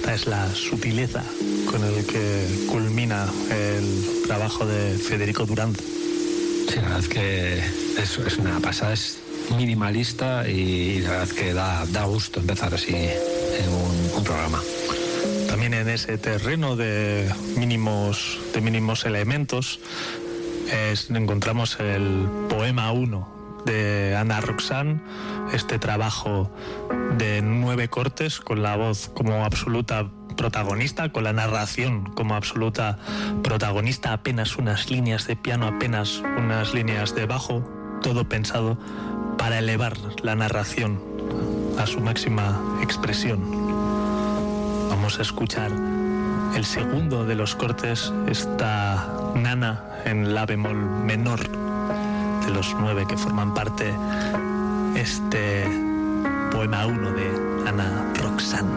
Esta es la sutileza con el que culmina el trabajo de Federico Durand. Sí, la verdad es que es una pasada, es minimalista y la verdad es que da gusto empezar así en un programa. También en ese terreno de mínimos elementos encontramos el poema 1 de Ana Roxane, este trabajo de 9 cortes con la voz como absoluta protagonista, con la narración como absoluta protagonista, apenas unas líneas de piano, apenas unas líneas de bajo, todo pensado para elevar la narración a su máxima expresión. Vamos a escuchar el segundo de los cortes, esta nana en la bemol menor, de los 9 que forman parte este poema 1 de Ana Roxane.